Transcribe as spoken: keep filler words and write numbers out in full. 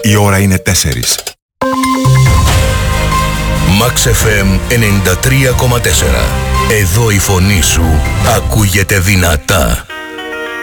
Η ώρα είναι τέσσερις. Max εφ εμ ενενήντα τρία κόμμα τέσσερα. Εδώ η φωνή σου ακούγεται δυνατά.